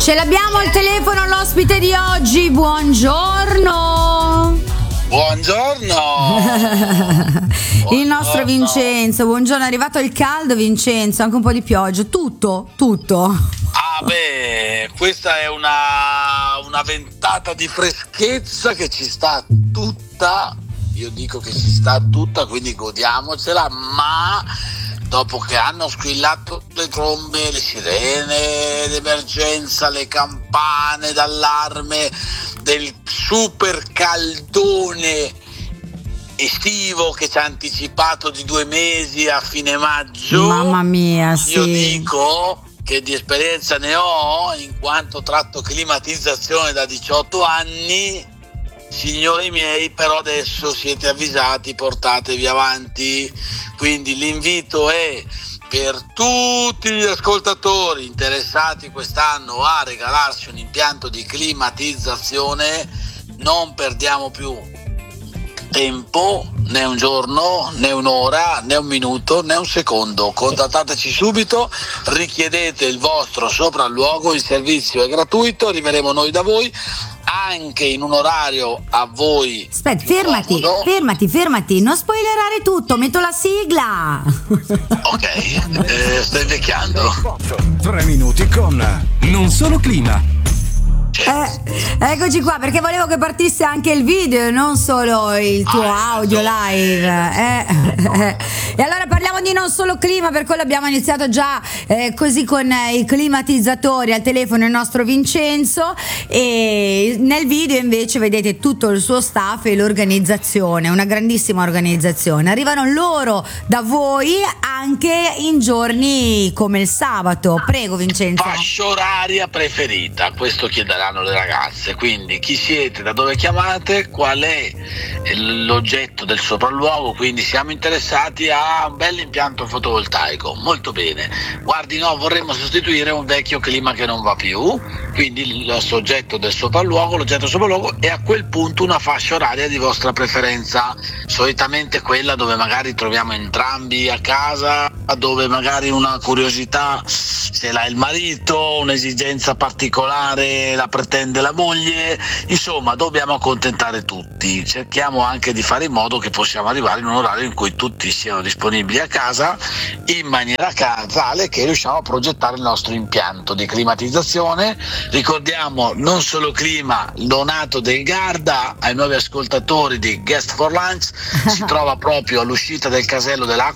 Ce l'abbiamo al telefono l'ospite di oggi, buongiorno. Buongiorno. Il nostro Vincenzo, buongiorno, è arrivato il caldo Vincenzo, anche un po' di pioggia, tutto. Ah beh, questa è una ventata di freschezza che ci sta tutta, io dico che ci sta tutta, quindi godiamocela, ma dopo che hanno squillato le trombe, le sirene d'emergenza, le campane d'allarme del super caldone estivo che ci ha anticipato di 2 mesi a fine maggio, mamma mia, sì. Io dico che di esperienza ne ho, in quanto tratto climatizzazione da 18 anni. Signori miei, però adesso siete avvisati, portatevi avanti. Quindi l'invito è per tutti gli ascoltatori interessati quest'anno a regalarsi un impianto di climatizzazione. Non perdiamo più tempo, né un giorno, né un'ora, né un minuto, né un secondo. Contattateci subito, richiedete il vostro sopralluogo, il servizio è gratuito, arriveremo noi da voi anche in un orario a voi. Aspetta, fermati, non spoilerare tutto, metto la sigla. Ok, stai invecchiando. 3 minuti con Non Solo Clima. Eccoci qua, perché volevo che partisse anche il video, non solo il tuo audio live. E allora parliamo di Non Solo Clima, per quello abbiamo iniziato già così con i climatizzatori al telefono il nostro Vincenzo, e nel video invece vedete tutto il suo staff e l'organizzazione, una grandissima organizzazione. Arrivano loro da voi anche in giorni come il sabato. Prego Vincenzo. Fascia oraria preferita, questo chiederanno le ragazze, quindi chi siete, da dove chiamate, qual è l'oggetto del sopralluogo. Quindi siamo interessati a un bel impianto fotovoltaico, molto bene, guardi, no, vorremmo sostituire un vecchio clima che non va più, quindi il soggetto del sopralluogo, l'oggetto del sopralluogo, e a quel punto una fascia oraria di vostra preferenza, solitamente quella dove magari troviamo entrambi a casa, dove magari una curiosità ce l'ha il marito, un'esigenza particolare la pretende la moglie, insomma dobbiamo accontentare tutti. Cerchiamo anche di fare in modo che possiamo arrivare in un orario in cui tutti siano disponibili a casa, in maniera tale che riusciamo a progettare il nostro impianto di climatizzazione. Ricordiamo Non Solo Clima, donato del Garda ai nuovi ascoltatori di Guest for Lunch, si trova proprio all'uscita del casello della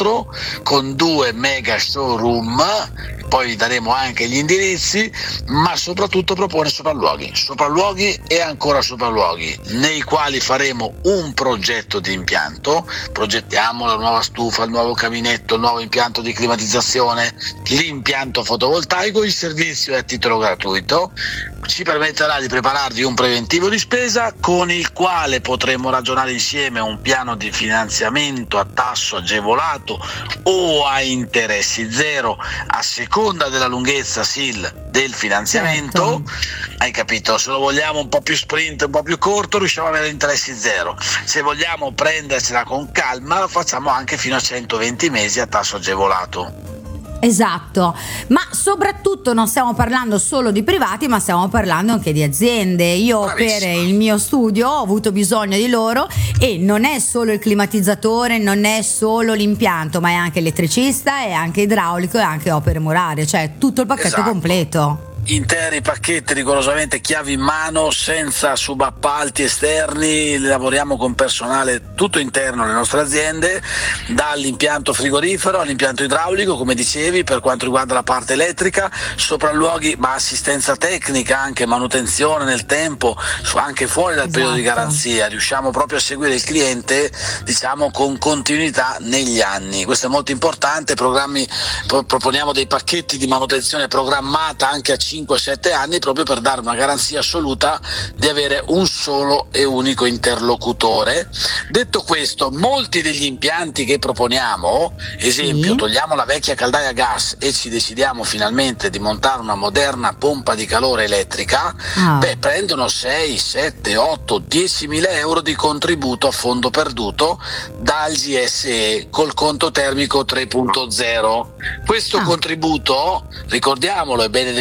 A4 con 2 mega showroom, poi daremo anche gli indirizzi, ma soprattutto propone sopralluoghi e ancora sopralluoghi, nei quali faremo un progetto di impianto. Progettiamo la nuova stufa, il nuovo caminetto, il nuovo impianto di climatizzazione, l'impianto fotovoltaico. Il servizio è a titolo gratuito, ci permetterà di prepararvi un preventivo di spesa con il quale potremo ragionare insieme un piano di finanziamento a tasso agevolato o a interessi zero, a seconda della lunghezza SIL del finanziamento. Hai capito? Se lo vogliamo un po' più sprint, un po' più corto, riusciamo ad avere interessi zero. Se vogliamo prendercela con calma, lo facciamo anche fino a 120 mesi a tasso agevolato. Esatto, ma soprattutto non stiamo parlando solo di privati, ma stiamo parlando anche di aziende. Io Bravissima. Per il mio studio ho avuto bisogno di loro, e non è solo il climatizzatore, non è solo l'impianto, ma è anche elettricista, è anche idraulico e anche opere murarie, cioè tutto il pacchetto Esatto. completo. Interi pacchetti, rigorosamente chiavi in mano, senza subappalti esterni. Lavoriamo con personale tutto interno alle nostre aziende, dall'impianto frigorifero all'impianto idraulico, come dicevi, per quanto riguarda la parte elettrica, sopralluoghi, ma assistenza tecnica, anche manutenzione nel tempo, anche fuori dal periodo di garanzia. Riusciamo proprio a seguire il cliente, diciamo, con continuità negli anni. Questo è molto importante. Proponiamo dei pacchetti di manutenzione programmata anche a 5-7 anni, proprio per dare una garanzia assoluta di avere un solo e unico interlocutore. Detto questo, molti degli impianti che proponiamo, esempio, togliamo la vecchia caldaia a gas e ci decidiamo finalmente di montare una moderna pompa di calore elettrica, prendono 6, 7, 8, 10.000 euro di contributo a fondo perduto dal GSE col conto termico 3.0. Questo contributo, ricordiamolo, è bene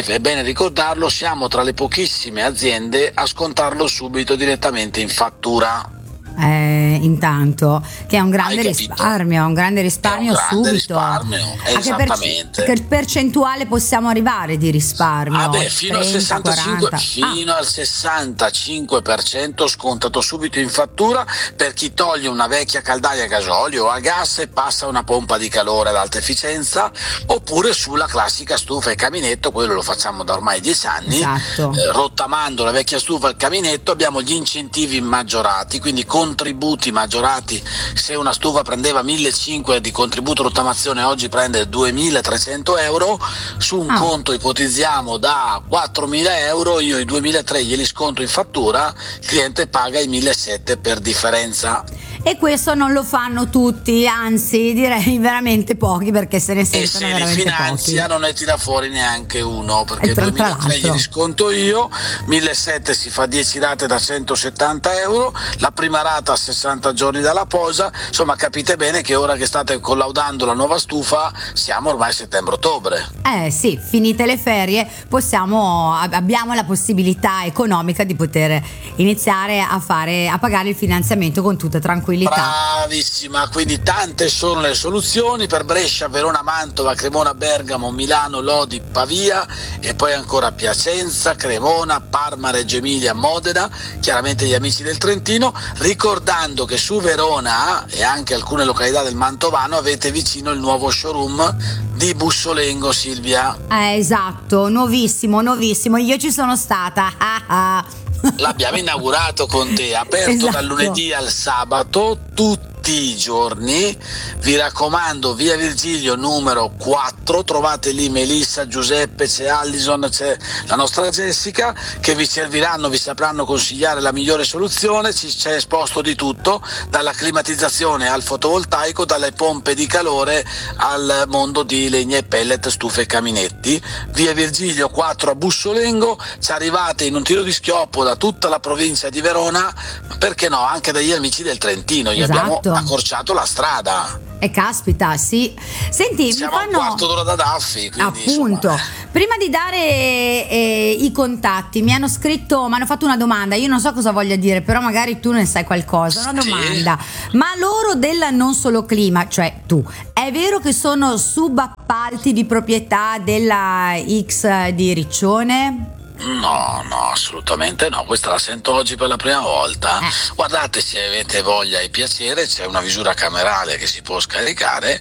ricordarlo, siamo tra le pochissime aziende a scontarlo subito direttamente in fattura. Intanto, che è un grande risparmio, subito. Risparmio, esattamente. Che percentuale possiamo arrivare di risparmio? Fino 30, al 65% scontato subito in fattura per chi toglie una vecchia caldaia a gasolio o a gas e passa una pompa di calore ad alta efficienza, oppure sulla classica stufa e caminetto. Quello lo facciamo da ormai 10 anni. Esatto. Rottamando la vecchia stufa al caminetto abbiamo gli incentivi maggiorati, quindi contributi maggiorati. Se una stufa prendeva 1.500 di contributo rottamazione, oggi prende 2.300 euro su un conto, ipotizziamo, da 4.000 euro. Io i 2.300 glieli sconto in fattura, il cliente paga i 1.700 per differenza. E questo non lo fanno tutti, anzi direi veramente pochi, perché se ne sentono veramente pochi. E se li finanzia non ne tira fuori neanche uno, perché 2.300 glieli sconto io, 1.700 si fa 10 rate da 170 euro, la prima rata a 60 giorni dalla posa. Insomma, capite bene che ora che state collaudando la nuova stufa siamo ormai a settembre-ottobre. Sì, finite le ferie abbiamo la possibilità economica di poter iniziare a pagare il finanziamento con tutta tranquillità. Bravissima, quindi tante sono le soluzioni per Brescia, Verona, Mantova, Cremona, Bergamo, Milano, Lodi, Pavia e poi ancora Piacenza, Cremona, Parma, Reggio Emilia, Modena, chiaramente gli amici del Trentino, ricordando che su Verona e anche alcune località del Mantovano avete vicino il nuovo showroom di Bussolengo, Silvia. Esatto, nuovissimo, io ci sono stata. L'abbiamo inaugurato con te, aperto esatto. Dal lunedì al sabato, tutti i giorni. Vi raccomando, via Virgilio numero 4, trovate lì Melissa, Giuseppe, c'è Allison, c'è la nostra Jessica, che vi serviranno, vi sapranno consigliare la migliore soluzione. C'è esposto di tutto, dalla climatizzazione al fotovoltaico, dalle pompe di calore al mondo di legna e pellet, stufe e caminetti. Via Virgilio 4 a Bussolengo, ci arrivate in un tiro di schioppo da tutta la provincia di Verona, perché no, anche dagli amici del Trentino. Gli abbiamo accorciato la strada. E caspita, sì. Senti, siamo a un quarto d'ora da Daffi, quindi, appunto, insomma. Prima di dare i contatti mi hanno fatto una domanda. Io non so cosa voglia dire, però magari tu ne sai qualcosa. Una domanda: ma loro del Non Solo Clima, cioè tu, è vero che sono subappalti di proprietà della X di Riccione? No, assolutamente no, questa la sento oggi per la prima volta. Guardate, se avete voglia e piacere, c'è una visura camerale che si può scaricare,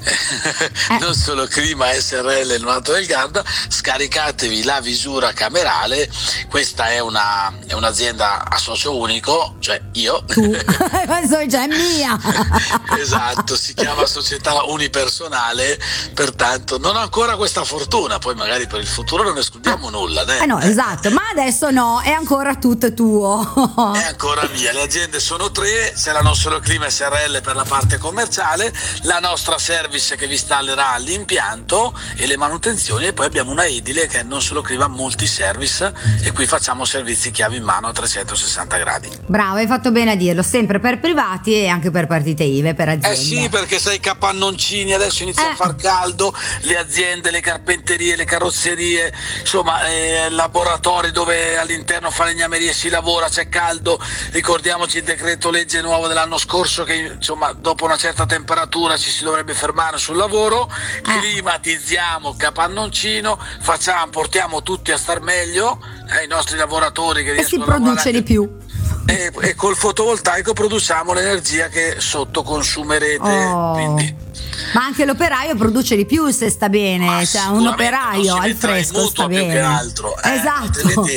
Non Solo Clima SRL Nuoto del Garda, scaricatevi la visura camerale. Questa è un'azienda a socio unico, cioè io. Tu? Cioè mia. Esatto, si chiama società unipersonale, pertanto non ho ancora questa fortuna, poi magari per il futuro non escludiamo nulla. No, esatto, ma adesso no, è ancora tutto tuo. È ancora mia. Le aziende sono 3, c'è la Non Solo Clima SRL per la parte commerciale, la nostra service che vi installerà l'impianto e le manutenzioni, e poi abbiamo una edile che è Non Solo Clima Multiservice, e qui facciamo servizi chiave in mano a 360 gradi. Bravo, hai fatto bene a dirlo, sempre per privati e anche per partite IVA, per aziende. Sì, perché sai, capannoncini, adesso inizia a far caldo, le aziende, le carpenterie, le carrozzerie, insomma, laboratori dove all'interno falegnamerie si lavora, c'è caldo. Ricordiamoci il decreto legge nuovo dell'anno scorso che insomma dopo una certa temperatura ci si dovrebbe fermare sul lavoro. Climatizziamo capannoncino, portiamo tutti a star meglio, i nostri lavoratori che riescono si produce di più. E col fotovoltaico produciamo l'energia che sotto consumerete, quindi. Ma anche l'operaio produce di più se sta bene, cioè un operaio al fresco sta bene. Più che altro. Esatto.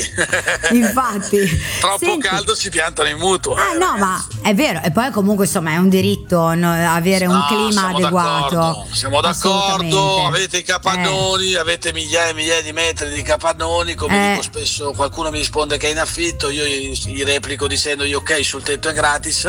Infatti. Troppo caldo ci piantano in mutuo. No, ma è vero, e poi comunque insomma è un diritto avere un clima adeguato. Siamo d'accordo, avete i capannoni, avete migliaia e migliaia di metri di capannoni, come dico spesso, qualcuno mi risponde che è in affitto, io gli replico dicendogli ok, sul tetto è gratis.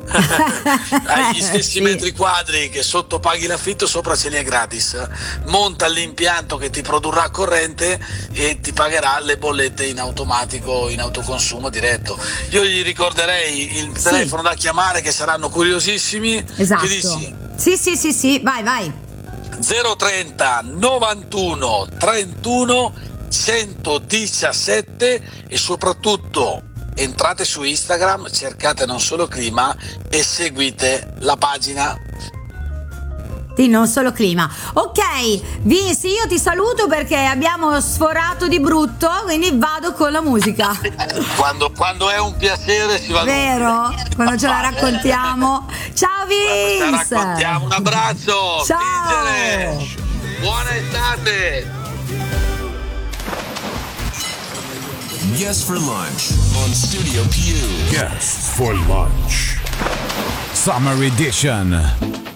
Hai gli stessi metri quadri che sotto paghi l'affitto, sopra ce li è gratis. Monta l'impianto che ti produrrà corrente e ti pagherà le bollette in automatico, in autoconsumo diretto. Io gli ricorderei il telefono da chiamare, che saranno curiosissimi. Esatto. Che dici? Sì, vai. 030 91 31 117 e soprattutto entrate su Instagram, cercate Non Solo Clima e seguite la pagina di Non Solo Clima. Ok, Vinci, io ti saluto perché abbiamo sforato di brutto, quindi vado con la musica. Quando è un piacere si va. Vero? Quando ce la raccontiamo. Ciao Vince! Ce la raccontiamo, un abbraccio! Ciao! Vigile. Buona estate! Guests for lunch on Studio Q. Guests for lunch. Summer edition.